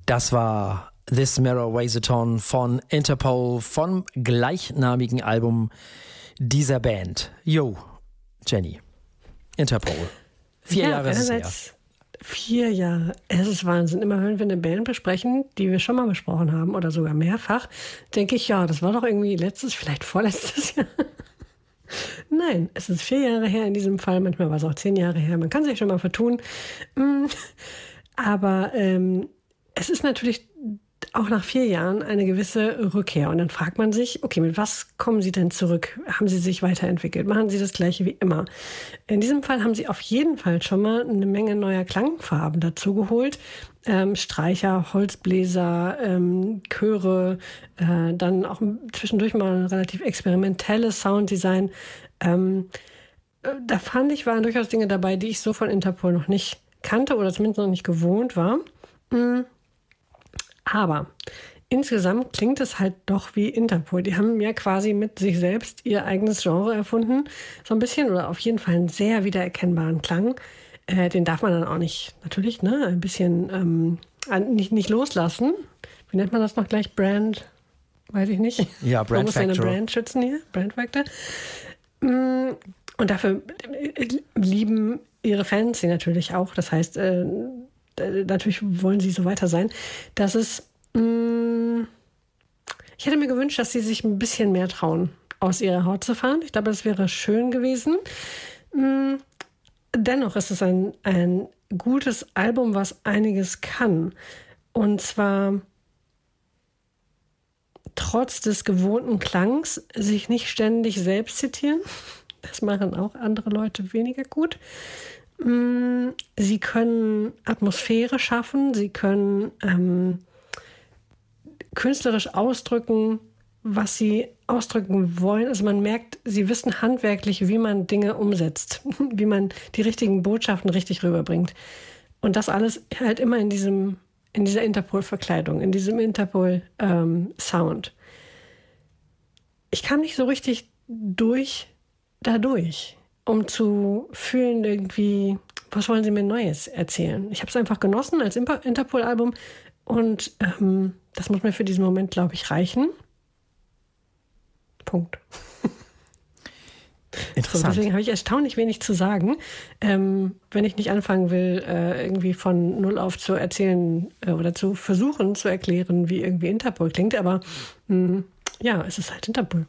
Das war This Mirror Weighs a Ton von Interpol vom gleichnamigen Album dieser Band. Yo, Jenny, Interpol. 4 Jahre ist es her. 4 Jahre. Es ist Wahnsinn. Immer wenn wir eine Band besprechen, die wir schon mal besprochen haben oder sogar mehrfach, denke ich, ja, das war doch irgendwie letztes, vielleicht vorletztes Jahr. Nein, es ist 4 Jahre her in diesem Fall. Manchmal war es auch 10 Jahre her. Man kann sich schon mal vertun. Aber es ist natürlich auch nach 4 Jahren eine gewisse Rückkehr. Und dann fragt man sich, okay, mit was kommen Sie denn zurück? Haben Sie sich weiterentwickelt? Machen Sie das Gleiche wie immer? In diesem Fall haben Sie auf jeden Fall schon mal eine Menge neuer Klangfarben dazugeholt. Streicher, Holzbläser, Chöre, dann auch zwischendurch mal ein relativ experimentelles Sounddesign. Da fand ich, waren durchaus Dinge dabei, die ich so von Interpol noch nicht kannte oder zumindest noch nicht gewohnt war. Aber insgesamt klingt es halt doch wie Interpol. Die haben ja quasi mit sich selbst ihr eigenes Genre erfunden. So ein bisschen oder auf jeden Fall einen sehr wiedererkennbaren Klang. Den darf man dann auch nicht, natürlich, ne, ein bisschen nicht loslassen. Wie nennt man das noch gleich? Brand, weiß ich nicht. Ja, Brand Factor. Man muss seine Brand schützen hier, Brand Factor. Und dafür lieben ihre Fans sie natürlich auch. Das heißt, natürlich wollen sie so weiter sein. Das ist, ich hätte mir gewünscht, dass sie sich ein bisschen mehr trauen, aus ihrer Haut zu fahren. Ich glaube, das wäre schön gewesen. Dennoch ist es ein gutes Album, was einiges kann. Und zwar trotz des gewohnten Klangs sich nicht ständig selbst zitieren. Das machen auch andere Leute weniger gut. Sie können Atmosphäre schaffen, sie können künstlerisch ausdrücken, was sie ausdrücken wollen. Also man merkt, sie wissen handwerklich, wie man Dinge umsetzt, wie man die richtigen Botschaften richtig rüberbringt. Und das alles halt immer in dieser Interpol-Verkleidung, in diesem Interpol-Sound. Ich kam nicht so richtig dadurch, um zu fühlen irgendwie, was wollen sie mir Neues erzählen. Ich habe es einfach genossen als Interpol-Album und das muss mir für diesen Moment, glaube ich, reichen. Punkt. Interessant. So, deswegen habe ich erstaunlich wenig zu sagen, wenn ich nicht anfangen will, irgendwie von null auf zu erzählen oder zu versuchen zu erklären, wie irgendwie Interpol klingt. Aber ja, es ist halt Interpol.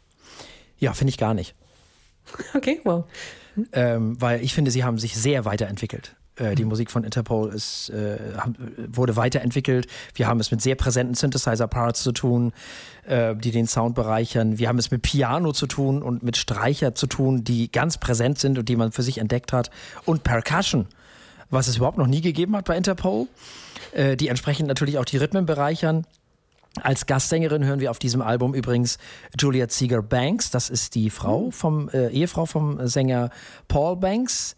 Ja, finde ich gar nicht. Okay, wow. Weil ich finde, sie haben sich sehr weiterentwickelt. Die Musik von Interpol wurde weiterentwickelt. Wir haben es mit sehr präsenten Synthesizer-Parts zu tun, die den Sound bereichern. Wir haben es mit Piano zu tun und mit Streicher zu tun, die ganz präsent sind und die man für sich entdeckt hat. Und Percussion, was es überhaupt noch nie gegeben hat bei Interpol, die entsprechend natürlich auch die Rhythmen bereichern. Als Gastsängerin hören wir auf diesem Album übrigens Juliet Seeger Banks. Das ist die Ehefrau vom Sänger Paul Banks.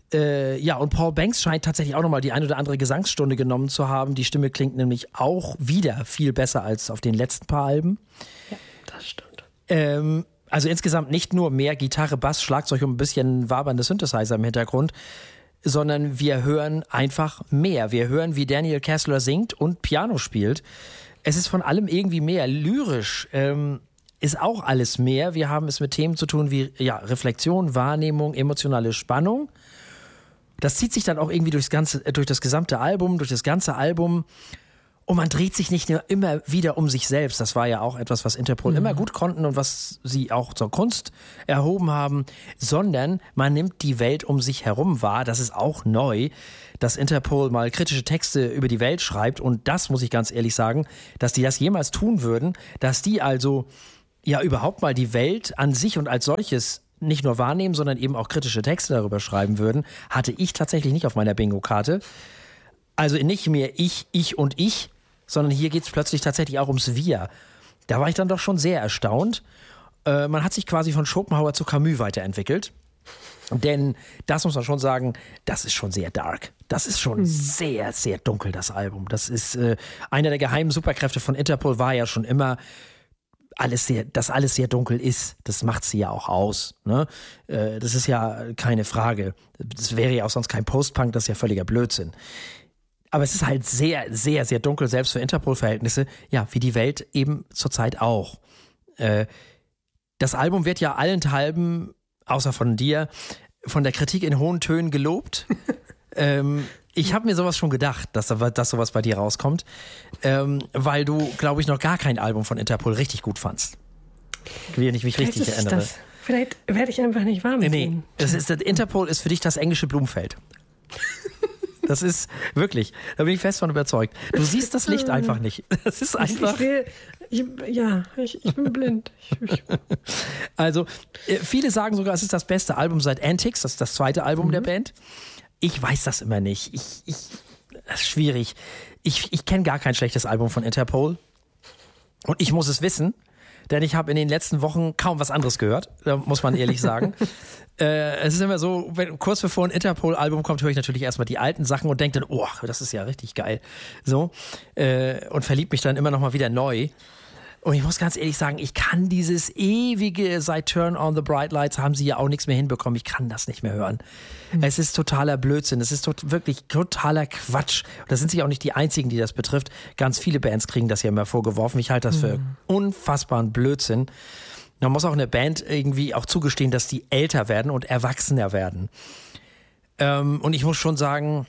Und Paul Banks scheint tatsächlich auch nochmal die ein oder andere Gesangsstunde genommen zu haben. Die Stimme klingt nämlich auch wieder viel besser als auf den letzten paar Alben. Ja, das stimmt. Also insgesamt nicht nur mehr Gitarre, Bass, Schlagzeug und ein bisschen wabernde Synthesizer im Hintergrund, sondern wir hören einfach mehr. Wir hören, wie Daniel Kessler singt und Piano spielt. Es ist von allem irgendwie mehr. Lyrisch ist auch alles mehr. Wir haben es mit Themen zu tun wie Reflexion, Wahrnehmung, emotionale Spannung. Das zieht sich dann auch irgendwie durch das gesamte Album, durch das ganze Album. Und man dreht sich nicht nur immer wieder um sich selbst. Das war ja auch etwas, was Interpol immer gut konnten und was sie auch zur Kunst erhoben haben, sondern man nimmt die Welt um sich herum wahr. Das ist auch neu, dass Interpol mal kritische Texte über die Welt schreibt. Und das muss ich ganz ehrlich sagen, dass die das jemals tun würden, dass die also ja überhaupt mal die Welt an sich und als solches nicht nur wahrnehmen, sondern eben auch kritische Texte darüber schreiben würden, hatte ich tatsächlich nicht auf meiner Bingo-Karte. Also nicht mehr ich und ich, sondern hier geht es plötzlich tatsächlich auch ums Wir. Da war ich dann doch schon sehr erstaunt. Man hat sich quasi von Schopenhauer zu Camus weiterentwickelt. Denn das muss man schon sagen, das ist schon sehr dark. Das ist schon sehr, sehr dunkel, das Album. Das ist einer der geheimen Superkräfte von Interpol war ja schon immer, dass alles sehr dunkel ist. Das macht sie ja auch aus. Ne? Das ist ja keine Frage. Das wäre ja auch sonst kein Post-Punk, das ist ja völliger Blödsinn. Aber es ist halt sehr, sehr, sehr dunkel, selbst für Interpol-Verhältnisse, ja, wie die Welt eben zurzeit auch. Das Album wird ja allenthalben, außer von dir, von der Kritik in hohen Tönen gelobt. Ich habe mir sowas schon gedacht, dass sowas bei dir rauskommt, weil du, glaube ich, noch gar kein Album von Interpol richtig gut fandst. Wenn ich mich richtig erinnere. Das. Vielleicht werde ich einfach nicht warm mit ihm. Interpol ist für dich das englische Blumenfeld. Das ist wirklich, da bin ich fest von überzeugt. Du siehst das Licht einfach nicht. Das ist einfach. Ich bin blind. Also, viele sagen sogar, es ist das beste Album seit Antics, das ist das zweite Album der Band. Ich weiß das immer nicht. Das ist schwierig. Ich kenne gar kein schlechtes Album von Interpol. Und ich muss es wissen, denn ich habe in den letzten Wochen kaum was anderes gehört, muss man ehrlich sagen. Es ist immer so, kurz bevor ein Interpol-Album kommt, höre ich natürlich erstmal die alten Sachen und denke dann, oh, das ist ja richtig geil. So. Und verliebe mich dann immer noch mal wieder neu. Und ich muss ganz ehrlich sagen, ich kann dieses ewige, seit Turn on the Bright Lights haben sie ja auch nichts mehr hinbekommen. Ich kann das nicht mehr hören. Es ist totaler Blödsinn. Es ist wirklich totaler Quatsch. Und das sind sicher auch nicht die einzigen, die das betrifft. Ganz viele Bands kriegen das ja immer vorgeworfen. Ich halte das für unfassbaren Blödsinn. Man muss auch eine Band irgendwie auch zugestehen, dass die älter werden und erwachsener werden. Und ich muss schon sagen,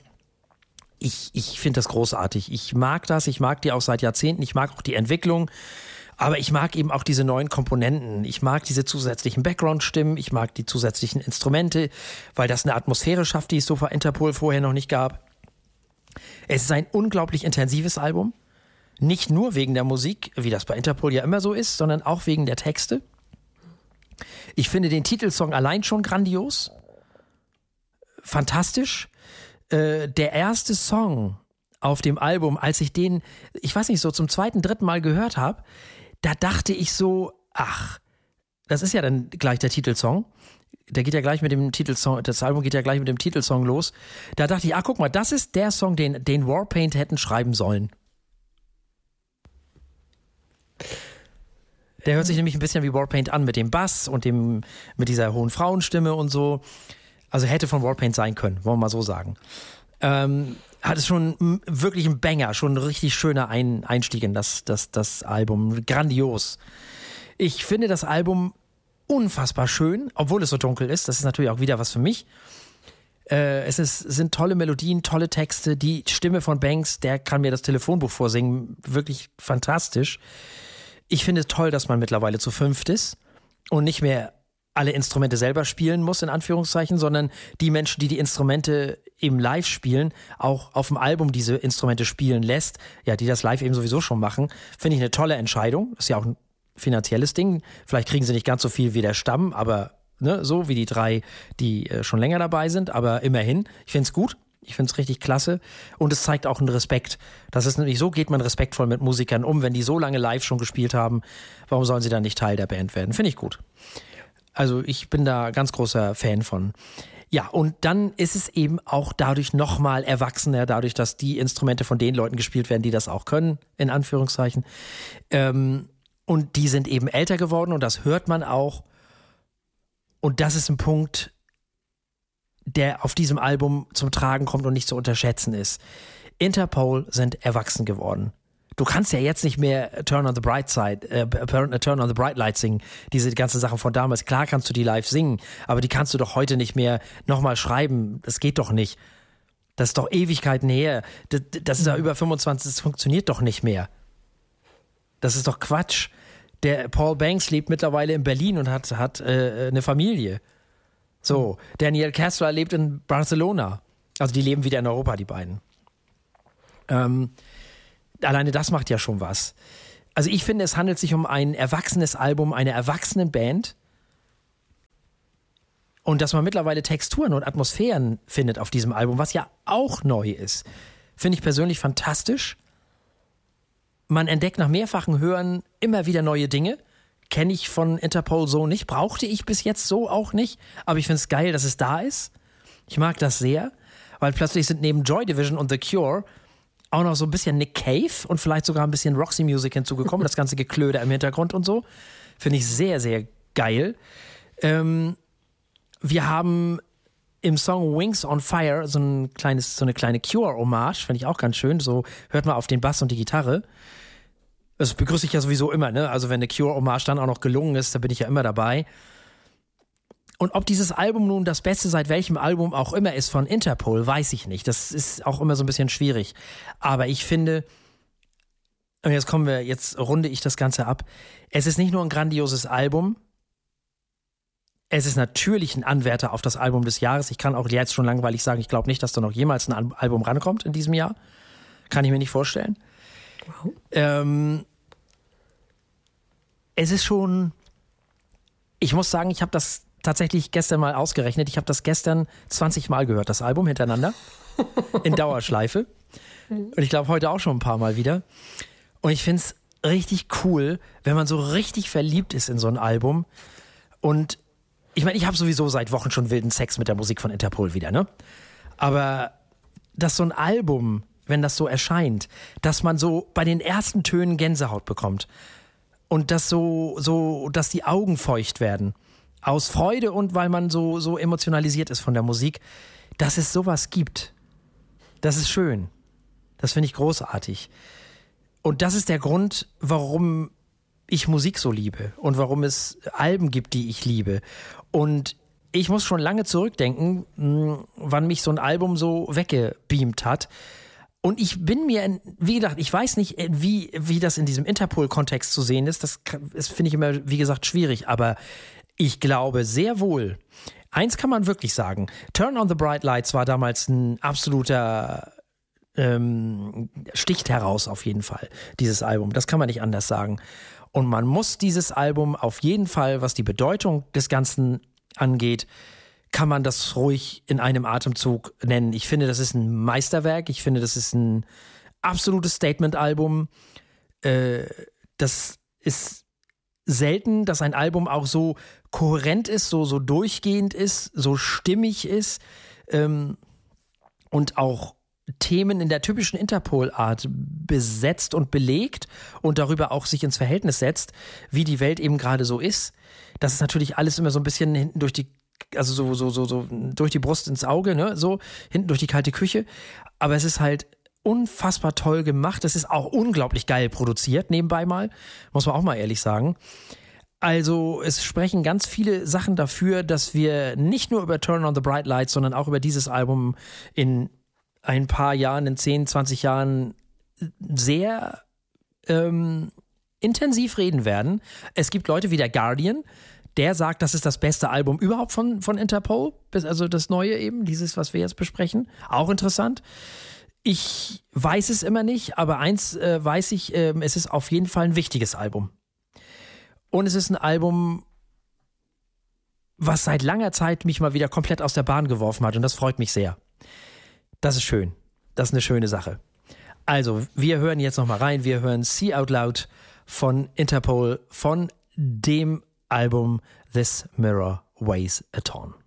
ich finde das großartig. Ich mag das. Ich mag die auch seit Jahrzehnten. Ich mag auch die Entwicklung. Aber ich mag eben auch diese neuen Komponenten. Ich mag diese zusätzlichen Background-Stimmen. Ich mag die zusätzlichen Instrumente, weil das eine Atmosphäre schafft, die es so bei Interpol vorher noch nicht gab. Es ist ein unglaublich intensives Album. Nicht nur wegen der Musik, wie das bei Interpol ja immer so ist, sondern auch wegen der Texte. Ich finde den Titelsong allein schon grandios. Fantastisch. Der erste Song auf dem Album, als ich den, ich weiß nicht, so zum zweiten, dritten Mal gehört habe, da dachte ich so, ach, das ist ja dann gleich der Titelsong. Der geht ja gleich mit dem Titelsong, das Album geht ja gleich mit dem Titelsong los. Da dachte ich, guck mal, das ist der Song, den Warpaint hätten schreiben sollen. Der hört sich nämlich ein bisschen wie Warpaint an, mit dem Bass und mit dieser hohen Frauenstimme und so. Also hätte von Warpaint sein können, wollen wir mal so sagen. Hat es schon wirklich ein Banger, schon ein richtig schöner Einstieg in das Album. Grandios. Ich finde das Album unfassbar schön, obwohl es so dunkel ist. Das ist natürlich auch wieder was für mich. Sind tolle Melodien, tolle Texte. Die Stimme von Banks, der kann mir das Telefonbuch vorsingen. Wirklich fantastisch. Ich finde es toll, dass man mittlerweile zu fünft ist und nicht mehr alle Instrumente selber spielen muss, in Anführungszeichen, sondern die Menschen, die Instrumente eben live spielen, auch auf dem Album diese Instrumente spielen lässt, ja, die das live eben sowieso schon machen, finde ich eine tolle Entscheidung. Ist ja auch ein finanzielles Ding. Vielleicht kriegen sie nicht ganz so viel wie der Stamm, aber so wie die 3, die schon länger dabei sind, aber immerhin. Ich finde es gut. Ich finde es richtig klasse. Und es zeigt auch einen Respekt. Das ist nämlich so, geht man respektvoll mit Musikern um, wenn die so lange live schon gespielt haben. Warum sollen sie dann nicht Teil der Band werden? Finde ich gut. Also ich bin da ganz großer Fan von. Ja, und dann ist es eben auch dadurch nochmal erwachsener, dadurch, dass die Instrumente von den Leuten gespielt werden, die das auch können, in Anführungszeichen. Und die sind eben älter geworden und das hört man auch. Und das ist ein Punkt, der auf diesem Album zum Tragen kommt und nicht zu unterschätzen ist. Interpol sind erwachsen geworden. Du kannst ja jetzt nicht mehr Turn on the Bright Light singen, diese ganzen Sachen von damals. Klar kannst du die live singen, aber die kannst du doch heute nicht mehr nochmal schreiben. Das geht doch nicht. Das ist doch Ewigkeiten her. Das ist ja über 25, das funktioniert doch nicht mehr. Das ist doch Quatsch. Der Paul Banks lebt mittlerweile in Berlin und hat eine Familie. So, Daniel Kessler lebt in Barcelona. Also die leben wieder in Europa, die beiden. Alleine das macht ja schon was. Also ich finde, es handelt sich um ein erwachsenes Album, eine erwachsene Band. Und dass man mittlerweile Texturen und Atmosphären findet auf diesem Album, was ja auch neu ist, finde ich persönlich fantastisch. Man entdeckt nach mehrfachem Hören immer wieder neue Dinge. Kenne ich von Interpol so nicht, brauchte ich bis jetzt so auch nicht. Aber ich finde es geil, dass es da ist. Ich mag das sehr, weil plötzlich sind neben Joy Division und The Cure auch noch so ein bisschen Nick Cave und vielleicht sogar ein bisschen Roxy Music hinzugekommen, das ganze Geklöder im Hintergrund und so. Finde ich sehr, sehr geil. Wir haben im Song Wings on Fire so eine kleine Cure-Hommage, finde ich auch ganz schön. So hört man auf den Bass und die Gitarre. Das begrüße ich ja sowieso immer, ne? Also wenn eine Cure-Hommage dann auch noch gelungen ist, da bin ich ja immer dabei. Und ob dieses Album nun das Beste seit welchem Album auch immer ist von Interpol, weiß ich nicht. Das ist auch immer so ein bisschen schwierig. Aber ich finde, und jetzt runde ich das Ganze ab. Es ist nicht nur ein grandioses Album. Es ist natürlich ein Anwärter auf das Album des Jahres. Ich kann auch jetzt schon langweilig sagen, ich glaube nicht, dass da noch jemals ein Album rankommt in diesem Jahr. Kann ich mir nicht vorstellen. Wow. Es ist schon, ich muss sagen, ich habe das tatsächlich gestern mal ausgerechnet. Ich habe das gestern 20 Mal gehört, das Album hintereinander. In Dauerschleife. Und ich glaube heute auch schon ein paar Mal wieder. Und ich finde es richtig cool, wenn man so richtig verliebt ist in so ein Album. Und ich meine, ich habe sowieso seit Wochen schon wilden Sex mit der Musik von Interpol wieder, ne? Aber dass so ein Album, wenn das so erscheint, dass man so bei den ersten Tönen Gänsehaut bekommt. Und dass dass die Augen feucht werden. Aus Freude und weil man so emotionalisiert ist von der Musik, dass es sowas gibt. Das ist schön. Das finde ich großartig. Und das ist der Grund, warum ich Musik so liebe und warum es Alben gibt, die ich liebe. Und ich muss schon lange zurückdenken, wann mich so ein Album so weggebeamt hat. Und ich bin mir, wie gesagt, ich weiß nicht, wie das in diesem Interpol-Kontext zu sehen ist. Das finde ich immer, wie gesagt, schwierig. Aber ich glaube sehr wohl, eins kann man wirklich sagen, Turn on the Bright Lights war damals ein absoluter sticht heraus auf jeden Fall, dieses Album. Das kann man nicht anders sagen. Und man muss dieses Album auf jeden Fall, was die Bedeutung des Ganzen angeht, kann man das ruhig in einem Atemzug nennen. Ich finde, das ist ein Meisterwerk. Ich finde, das ist ein absolutes Statement-Album. Das ist selten, dass ein Album auch so kohärent ist, so durchgehend ist, so stimmig ist und auch Themen in der typischen Interpol-Art besetzt und belegt und darüber auch sich ins Verhältnis setzt, wie die Welt eben gerade so ist. Das ist natürlich alles immer so ein bisschen hinten durch die, also so durch die Brust ins Auge, ne, so hinten durch die kalte Küche. Aber es ist halt unfassbar toll gemacht. Es ist auch unglaublich geil produziert, nebenbei mal, muss man auch mal ehrlich sagen. Also es sprechen ganz viele Sachen dafür, dass wir nicht nur über Turn on the Bright Lights, sondern auch über dieses Album in ein paar Jahren, in 10, 20 Jahren sehr intensiv reden werden. Es gibt Leute wie der Guardian, der sagt, das ist das beste Album überhaupt von Interpol, also das neue eben, dieses, was wir jetzt besprechen. Auch interessant. Ich weiß es immer nicht, aber eins weiß ich, es ist auf jeden Fall ein wichtiges Album. Und es ist ein Album, was seit langer Zeit mich mal wieder komplett aus der Bahn geworfen hat und das freut mich sehr. Das ist schön. Das ist eine schöne Sache. Also, wir hören jetzt noch mal rein. Wir hören See Out Loud von Interpol von dem Album This Mirror Weighs a Ton.